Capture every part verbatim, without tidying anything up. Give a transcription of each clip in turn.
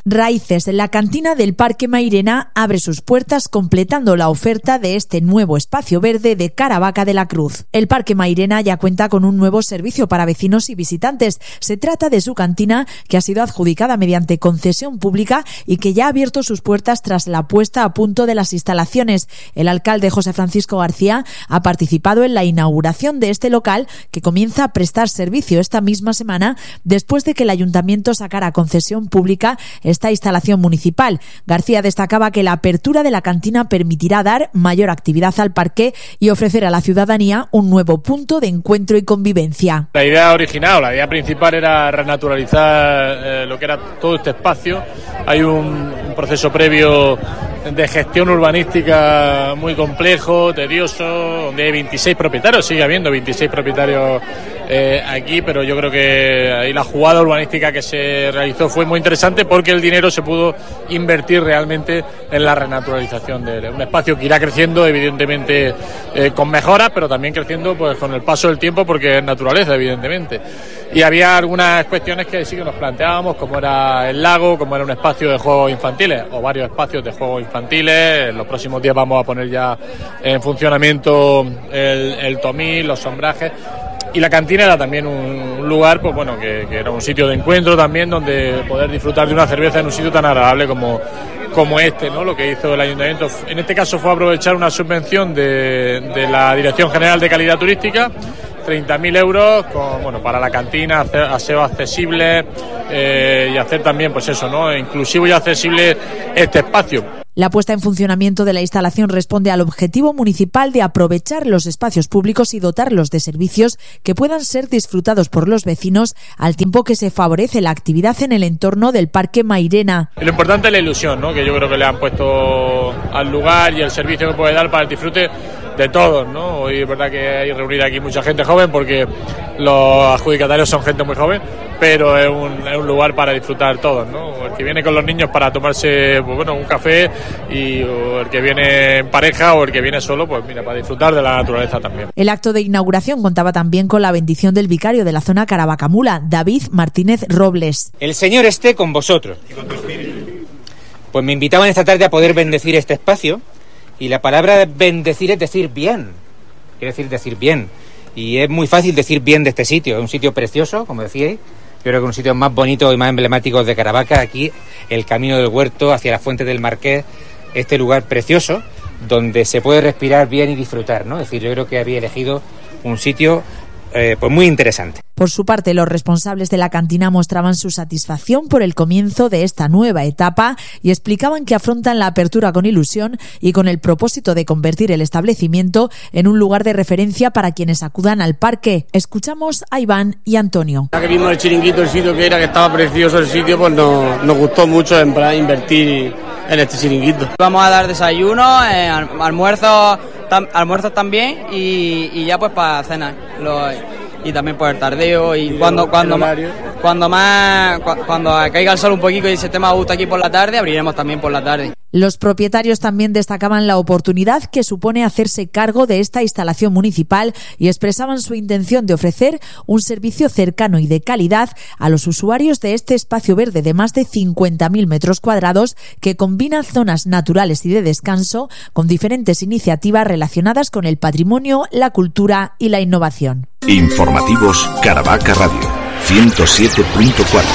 Raíces, la cantina del Parque Mairena abre sus puertas completando la oferta de este nuevo espacio verde de Caravaca de la Cruz. El Parque Mairena ya cuenta con un nuevo servicio para vecinos y visitantes. Se trata de su cantina, que ha sido adjudicada mediante concesión pública y que ya ha abierto sus puertas tras la puesta a punto de las instalaciones. El alcalde José Francisco García ha participado en la inauguración de este local, que comienza a prestar servicio esta misma semana después de que el ayuntamiento sacara a concesión pública esta instalación municipal. García destacaba que la apertura de la cantina permitirá dar mayor actividad al parque y ofrecer a la ciudadanía un nuevo punto de encuentro y convivencia. La idea original, la idea principal era renaturalizar eh, lo que era todo este espacio. Hay un, un proceso previo de gestión urbanística muy complejo, tedioso, donde hay veintiséis propietarios, sigue habiendo veintiséis propietarios eh, aquí, pero yo creo que ahí la jugada urbanística que se realizó fue muy interesante porque el dinero se pudo invertir realmente en la renaturalización de un espacio que irá creciendo, evidentemente eh, con mejoras, pero también creciendo pues con el paso del tiempo, porque es naturaleza, evidentemente. Y había algunas cuestiones que sí que nos planteábamos, como era el lago, como era un espacio de juegos infantiles, o varios espacios de juegos infantiles. En los próximos días vamos a poner ya en funcionamiento el, el tomil, los sombrajes. Y la cantina era también un, un lugar, pues bueno, que, que era un sitio de encuentro también, donde poder disfrutar de una cerveza en un sitio tan agradable como, como este, ¿no? Lo que hizo el ayuntamiento en este caso fue aprovechar una subvención de, de la Dirección General de Calidad Turística, treinta mil euros con, bueno, para la cantina, hacer aseo accesible eh, y hacer también, pues eso, ¿no? Inclusivo y accesible este espacio. La puesta en funcionamiento de la instalación responde al objetivo municipal de aprovechar los espacios públicos y dotarlos de servicios que puedan ser disfrutados por los vecinos, al tiempo que se favorece la actividad en el entorno del Parque Mairena. Lo importante es la ilusión, ¿no? Que yo creo que le han puesto al lugar y el servicio que puede dar para el disfrute de todos, ¿no? Hoy es verdad que hay reunida aquí mucha gente joven porque los adjudicatarios son gente muy joven, pero es un, es un lugar para disfrutar todos, ¿no? El que viene con los niños para tomarse, pues bueno, un café, y o el que viene en pareja o el que viene solo, pues mira, para disfrutar de la naturaleza también. El acto de inauguración contaba también con la bendición del vicario de la zona Caravacamula, David Martínez Robles. El Señor esté con vosotros. Y con tu espíritu. Pues me invitaban esta tarde a poder bendecir este espacio, y la palabra bendecir es decir bien, quiere decir decir bien, y es muy fácil decir bien de este sitio. Es un sitio precioso, como decíais. Yo creo que uno de los sitios más bonitos y más emblemáticos de Caravaca, aquí el Camino del Huerto hacia la Fuente del Marqués, este lugar precioso donde se puede respirar bien y disfrutar, ¿no? Es decir, yo creo que había elegido un sitio eh, pues muy interesante. Por su parte, los responsables de la cantina mostraban su satisfacción por el comienzo de esta nueva etapa y explicaban que afrontan la apertura con ilusión y con el propósito de convertir el establecimiento en un lugar de referencia para quienes acudan al parque. Escuchamos a Iván y Antonio. Ya que vimos el chiringuito, el sitio que era, que estaba precioso el sitio, pues nos, nos gustó mucho en plan invertir en este chiringuito. Vamos a dar desayuno, eh, almuerzos, tam, almuerzos también y, y ya pues para cenar. Lo, y también por el tardeo y, y cuando cuando más, cuando más cuando caiga el sol un poquito y se esté más a gusto aquí por la tarde, abriremos también por la tarde. Los propietarios también destacaban la oportunidad que supone hacerse cargo de esta instalación municipal y expresaban su intención de ofrecer un servicio cercano y de calidad a los usuarios de este espacio verde de más de cincuenta mil metros cuadrados que combina zonas naturales y de descanso con diferentes iniciativas relacionadas con el patrimonio, la cultura y la innovación. Informativos Caravaca Radio ciento siete punto cuatro.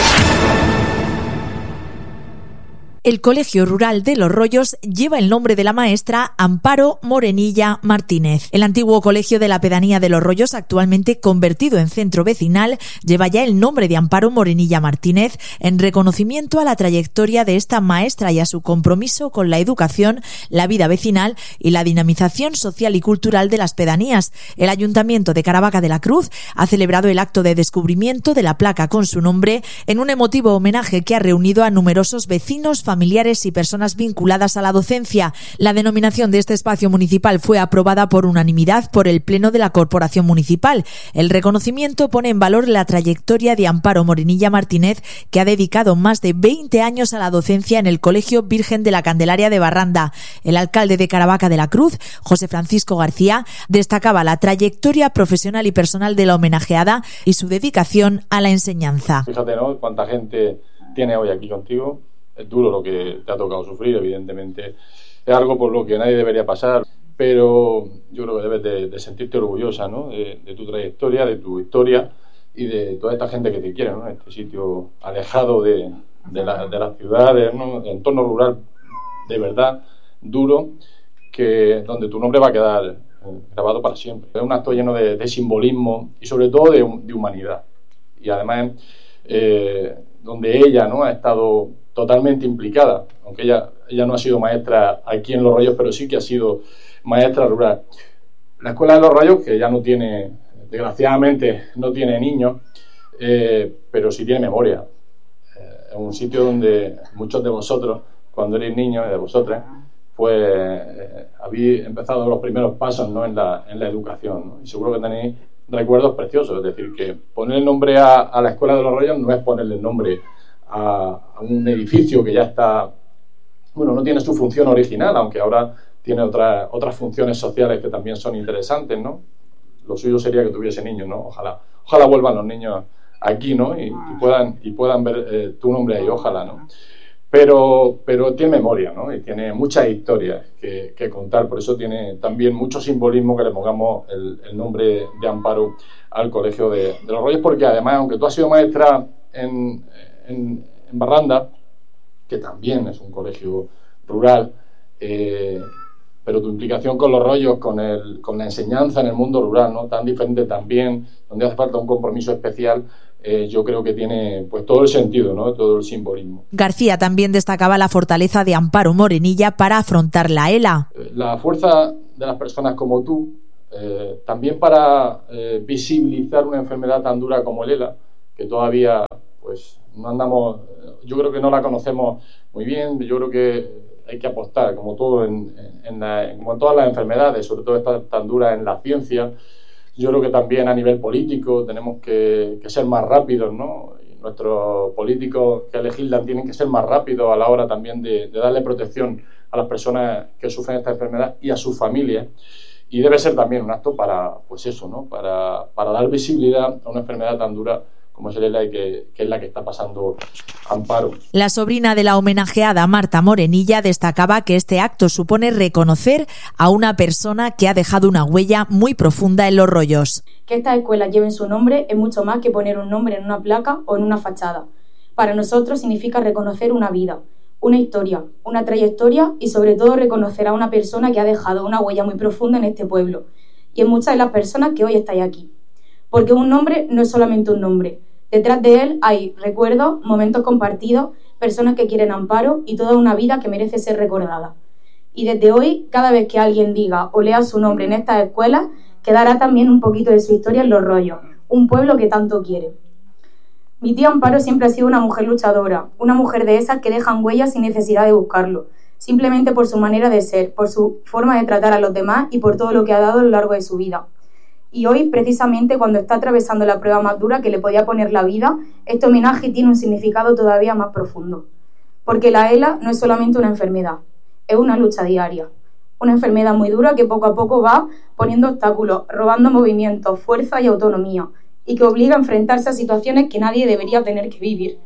El Colegio Rural de Los Rollos lleva el nombre de la maestra Amparo Morenilla Martínez. El antiguo colegio de la pedanía de Los Rollos, actualmente convertido en centro vecinal, lleva ya el nombre de Amparo Morenilla Martínez en reconocimiento a la trayectoria de esta maestra y a su compromiso con la educación, la vida vecinal y la dinamización social y cultural de las pedanías. El Ayuntamiento de Caravaca de la Cruz ha celebrado el acto de descubrimiento de la placa con su nombre en un emotivo homenaje que ha reunido a numerosos vecinos, familiares y personas vinculadas a la docencia. La denominación de este espacio municipal fue aprobada por unanimidad por el Pleno de la Corporación Municipal. El reconocimiento pone en valor la trayectoria de Amparo Morenilla Martínez, que ha dedicado más de veinte años a la docencia en el Colegio Virgen de la Candelaria de Barranda. El alcalde de Caravaca de la Cruz, José Francisco García, destacaba la trayectoria profesional y personal de la homenajeada y su dedicación a la enseñanza. Fíjate, ¿no?, cuánta gente tiene hoy aquí contigo. es duro lo que te ha tocado sufrir, evidentemente es algo por lo que nadie debería pasar, pero yo creo que debes de, de sentirte orgullosa, ¿no? de, de tu trayectoria, de tu historia y de toda esta gente que te quiere, ¿no? Este sitio alejado de, de, la, de las ciudades, ¿no? De entorno rural de verdad duro, que donde tu nombre va a quedar eh, grabado para siempre. Es un acto lleno de, de simbolismo y sobre todo de, de humanidad, y además eh, donde ella, ¿no? ha estado totalmente implicada, aunque ella, ella no ha sido maestra aquí en Los Rollos, pero sí que ha sido maestra rural. La Escuela de Los Rollos, que ya no tiene, desgraciadamente no tiene niños, eh, pero sí tiene memoria. Eh, es un sitio donde muchos de vosotros, cuando erais niños, de vosotras, pues eh, habéis empezado los primeros pasos, ¿no? en, la, en la educación, ¿no? Y seguro que tenéis recuerdos preciosos. Es decir, que poner el nombre a, a la Escuela de Los Rollos no es ponerle el nombre a, a un edificio que ya está, bueno, no tiene su función original, aunque ahora tiene otras otras funciones sociales que también son interesantes, ¿no? Lo suyo sería que tuviese niños, ¿no? Ojalá, ojalá vuelvan los niños aquí, ¿no? Y, y puedan y puedan ver eh, tu nombre ahí, ojalá, ¿no? Pero, pero tiene memoria, ¿no? Y tiene muchas historias que, que contar, por eso tiene también mucho simbolismo que le pongamos el, el nombre de Amparo al Colegio de, de Los Rollos, porque además, aunque tú has sido maestra en, en, en Barranda, que también es un colegio rural, eh, pero tu implicación con Los Rollos, con, el, con la enseñanza en el mundo rural, ¿no? Tan diferente también, donde hace falta un compromiso especial, eh, yo creo que tiene pues todo el sentido, ¿no? Todo el simbolismo. García también destacaba la fortaleza de Amparo Morenilla para afrontar la ELA. La fuerza de las personas como tú, eh, también para eh, visibilizar una enfermedad tan dura como el ELA, que todavía pues no andamos, yo creo que no la conocemos muy bien, yo creo que hay que apostar, como todo en, en, la, como en todas las enfermedades, sobre todo esta tan dura en la ciencia. Yo creo que también a nivel político tenemos que, que ser más rápidos, ¿no? Y nuestros políticos que legislan tienen que ser más rápidos a la hora también de, de darle protección a las personas que sufren esta enfermedad y a sus familias. Y debe ser también un acto para, pues eso, ¿no? Para, para dar visibilidad a una enfermedad tan dura como es el ELA y que, que es la que está pasando Amparo. La sobrina de la homenajeada, Marta Morenilla, destacaba que este acto supone reconocer a una persona que ha dejado una huella muy profunda en Los Rollos. Que estas escuelas lleven su nombre es mucho más que poner un nombre en una placa o en una fachada. Para nosotros significa reconocer una vida, una historia, una trayectoria y sobre todo reconocer a una persona que ha dejado una huella muy profunda en este pueblo y en muchas de las personas que hoy estáis aquí. Porque un nombre no es solamente un nombre. Detrás de él hay recuerdos, momentos compartidos, personas que quieren amparo y toda una vida que merece ser recordada. Y desde hoy, cada vez que alguien diga o lea su nombre en estas escuelas, quedará también un poquito de su historia en Los Rollos, un pueblo que tanto quiere. Mi tía Amparo siempre ha sido una mujer luchadora, una mujer de esas que dejan huellas sin necesidad de buscarlo, simplemente por su manera de ser, por su forma de tratar a los demás y por todo lo que ha dado a lo largo de su vida. Y hoy, precisamente cuando está atravesando la prueba más dura que le podía poner la vida, este homenaje tiene un significado todavía más profundo. Porque la ELA no es solamente una enfermedad, es una lucha diaria. Una enfermedad muy dura que poco a poco va poniendo obstáculos, robando movimientos, fuerza y autonomía, y que obliga a enfrentarse a situaciones que nadie debería tener que vivir.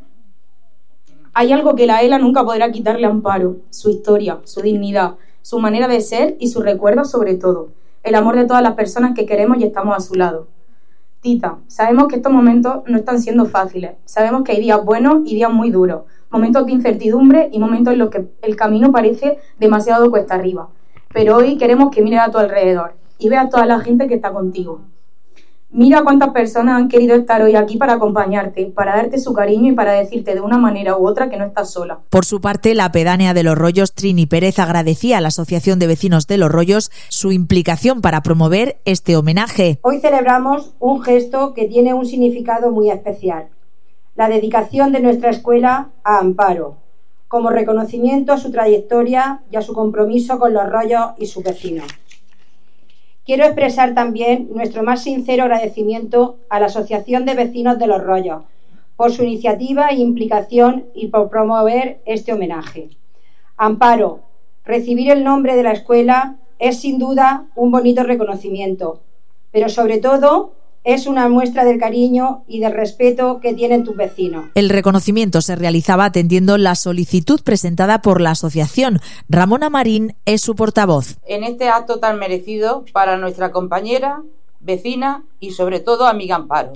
Hay algo que la ELA nunca podrá quitarle a Amparo: su historia, su dignidad, su manera de ser y sus recuerdos sobre todo. El amor de todas las personas que queremos y estamos a su lado. Tita, sabemos que estos momentos no están siendo fáciles. Sabemos que hay días buenos y días muy duros. Momentos de incertidumbre y momentos en los que el camino parece demasiado cuesta arriba. Pero hoy queremos que mires a tu alrededor y veas a toda la gente que está contigo. Mira cuántas personas han querido estar hoy aquí para acompañarte, para darte su cariño y para decirte de una manera u otra que no estás sola. Por su parte, la pedánea de Los Rollos, Trini Pérez, agradecía a la Asociación de Vecinos de Los Rollos su implicación para promover este homenaje. Hoy celebramos un gesto que tiene un significado muy especial: la dedicación de nuestra escuela a Amparo, como reconocimiento a su trayectoria y a su compromiso con Los Rollos y sus vecinos. Quiero expresar también nuestro más sincero agradecimiento a la Asociación de Vecinos de Los Rollos por su iniciativa e implicación y por promover este homenaje. Amparo, recibir el nombre de la escuela es sin duda un bonito reconocimiento, pero sobre todo Es una muestra del cariño y del respeto que tienen tus vecinos. El reconocimiento se realizaba atendiendo la solicitud presentada por la asociación. Ramona Marín es su portavoz. En este acto tan merecido para nuestra compañera, vecina y sobre todo amiga Amparo.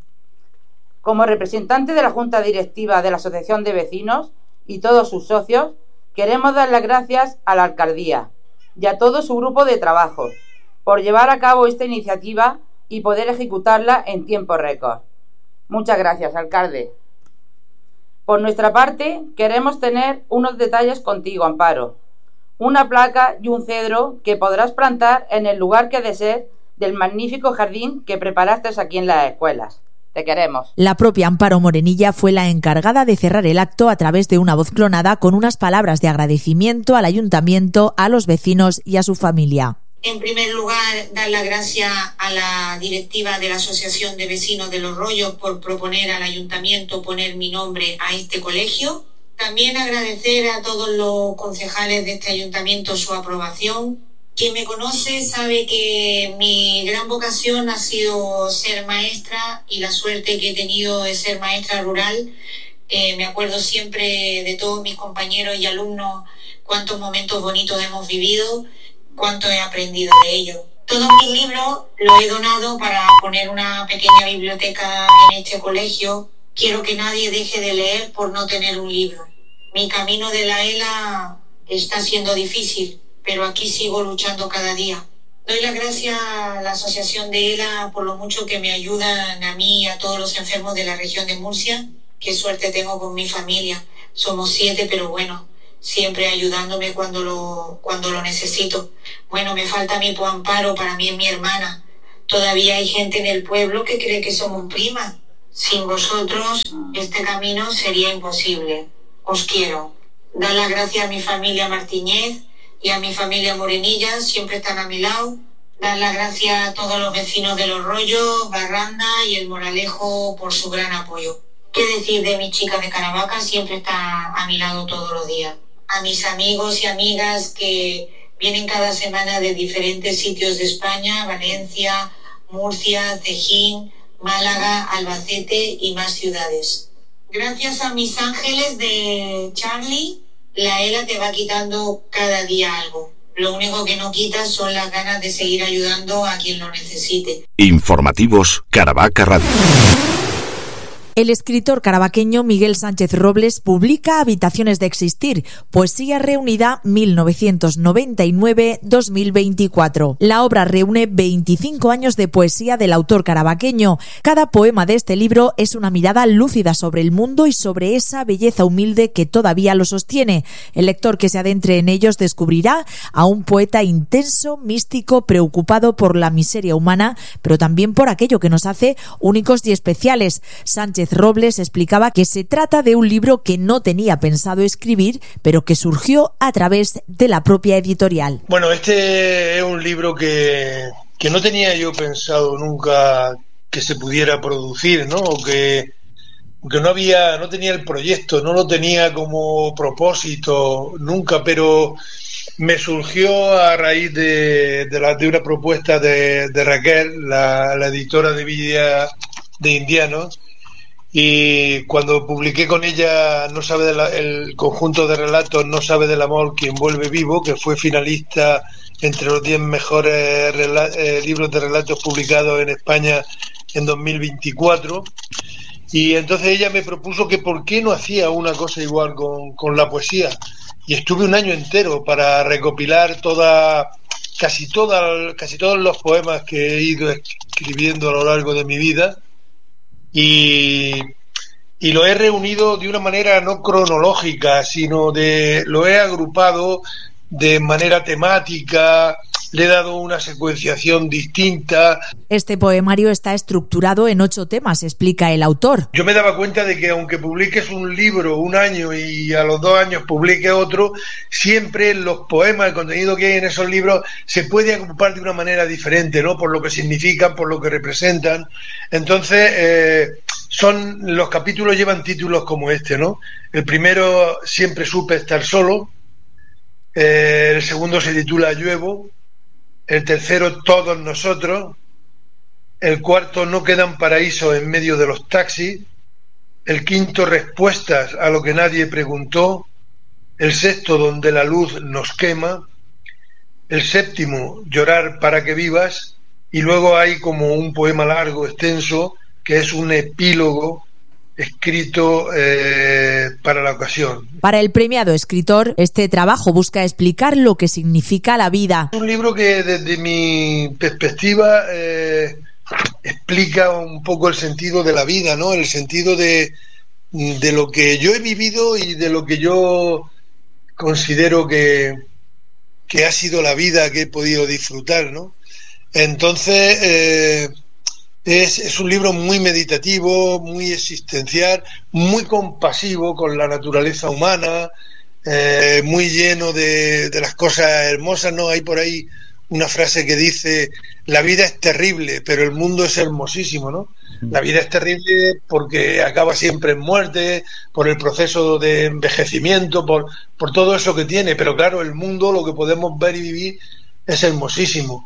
Como representante de la Junta Directiva de la Asociación de Vecinos y todos sus socios, queremos dar las gracias a la Alcaldía y a todo su grupo de trabajo por llevar a cabo esta iniciativa y poder ejecutarla en tiempo récord. Muchas gracias, alcalde. Por nuestra parte, queremos tener unos detalles contigo, Amparo. Una placa y un cedro que podrás plantar en el lugar que desees del magnífico jardín que preparaste aquí en las escuelas. Te queremos. La propia Amparo Morenilla fue la encargada de cerrar el acto a través de una voz clonada con unas palabras de agradecimiento al ayuntamiento, a los vecinos y a su familia. En primer lugar, dar las gracias a la directiva de la Asociación de Vecinos de Los Rollos por proponer al ayuntamiento poner mi nombre a este colegio. También agradecer a todos los concejales de este ayuntamiento su aprobación. Quien me conoce sabe que mi gran vocación ha sido ser maestra y la suerte que he tenido de ser maestra rural. Eh, me acuerdo siempre de todos mis compañeros y alumnos, cuántos momentos bonitos hemos vivido, cuánto he aprendido de ellos. Todos mis libros los he donado para poner una pequeña biblioteca en este colegio. Quiero que nadie deje de leer por no tener un libro. Mi camino de la E L A está siendo difícil, pero aquí sigo luchando cada día. Doy las gracias a la Asociación de E L A por lo mucho que me ayudan a mí y a todos los enfermos de la región de Murcia. Qué suerte tengo con mi familia. Somos siete, pero bueno, siempre ayudándome cuando lo, cuando lo necesito. Bueno, me falta mi Amparo, para mí es mi hermana. Todavía hay gente en el pueblo que cree que somos primas. Sin vosotros, este camino sería imposible. Os quiero. Dar las gracias a mi familia Martínez y a mi familia Morenilla, siempre están a mi lado. Dar las gracias a todos los vecinos de Los Rollos, Barranda y El Moralejo por su gran apoyo. ¿Qué decir de mi chica de Caravaca? Siempre está a mi lado todos los días. A mis amigos y amigas que vienen cada semana de diferentes sitios de España, Valencia, Murcia, Cejín, Málaga, Albacete y más ciudades. Gracias a mis ángeles de Charlie, la E L A te va quitando cada día algo. Lo único que no quita son las ganas de seguir ayudando a quien lo necesite. Informativos Caravaca Radio. El escritor carabaqueño Miguel Sánchez Robles publica Habitaciones de Existir, poesía reunida mil novecientos noventa y nueve a dos mil veinticuatro. La obra reúne veinticinco años de poesía del autor carabaqueño. Cada poema de este libro es una mirada lúcida sobre el mundo y sobre esa belleza humilde que todavía lo sostiene. El lector que se adentre en ellos descubrirá a un poeta intenso, místico, preocupado por la miseria humana, pero también por aquello que nos hace únicos y especiales. Sánchez Robles explicaba que se trata de un libro que no tenía pensado escribir, pero que surgió a través de la propia editorial. Bueno, este es un libro que, que no tenía yo pensado nunca que se pudiera producir, ¿no? O que, que no había, no tenía el proyecto, no lo tenía como propósito nunca, pero me surgió a raíz de, de, la, de una propuesta de, de Raquel, la, la editora de Villa de Indianos. Y cuando publiqué con ella No sabe de la, el conjunto de relatos No sabe del amor quien vuelve vivo, que fue finalista entre los diez mejores rela, eh, libros de relatos publicados en España en dos mil veinticuatro, y entonces ella me propuso que por qué no hacía una cosa igual con, con la poesía, y estuve un año entero para recopilar toda casi toda, casi todos los poemas que he ido escribiendo a lo largo de mi vida. Y, y lo he reunido de una manera no cronológica, sino de lo he agrupado de manera temática, le he dado una secuenciación distinta. Este poemario está estructurado en ocho temas, explica el autor. Yo me daba cuenta de que aunque publiques un libro un año y a los dos años publiques otro, siempre los poemas, el contenido que hay en esos libros se puede agrupar de una manera diferente, ¿no? Por lo que significan, por lo que representan. Entonces, eh, son los capítulos llevan títulos como este, ¿no? El primero, Siempre supe estar solo. Eh, el segundo se titula Lluevo. El tercero, Todos nosotros. el cuarto, no quedan paraísos en medio de los taxis, el quinto, respuestas a lo que nadie preguntó, el sexto, donde la luz nos quema, el séptimo, llorar para que vivas, y luego hay como un poema largo, extenso, que es un epílogo escrito eh, para la ocasión. Para el premiado escritor, este trabajo busca explicar lo que significa la vida. Es un libro que desde mi perspectiva eh, explica un poco el sentido de la vida, ¿no? El sentido de, de lo que yo he vivido y de lo que yo considero que, que ha sido la vida que he podido disfrutar, ¿no? Entonces, eh, es, es un libro muy meditativo, muy existencial, muy compasivo con la naturaleza humana, eh, muy lleno de, de las cosas hermosas, ¿no? Hay por ahí una frase que dice: la vida es terrible, pero el mundo es hermosísimo, ¿no? La vida es terrible porque acaba siempre en muerte, por el proceso de envejecimiento, por, por todo eso que tiene, pero claro, el mundo, lo que podemos ver y vivir, es hermosísimo.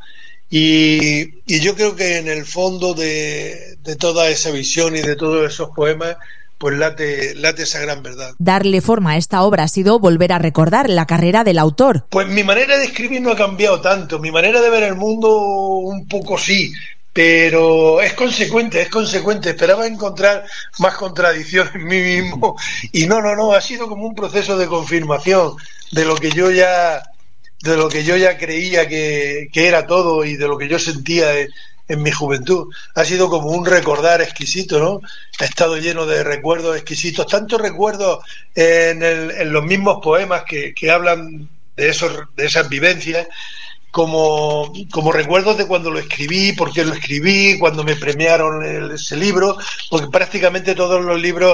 Y, y yo creo que en el fondo de, de toda esa visión y de todos esos poemas, pues late, late esa gran verdad. Darle forma a esta obra ha sido volver a recordar la carrera del autor. Pues mi manera de escribir no ha cambiado tanto, mi manera de ver el mundo un poco sí, pero es consecuente, es consecuente. Esperaba encontrar más contradicción en mí mismo y no, no, no, ha sido como un proceso de confirmación de lo que yo ya... de lo que yo ya creía que, que era todo y de lo que yo sentía en, en mi juventud. Ha sido como un recordar exquisito, ¿no? Ha estado lleno de recuerdos exquisitos, tantos recuerdos en, el, en los mismos poemas que, que hablan de, esos, de esas vivencias, como, como recuerdos de cuando lo escribí, por qué lo escribí, cuando me premiaron el, ese libro, porque prácticamente todos los libros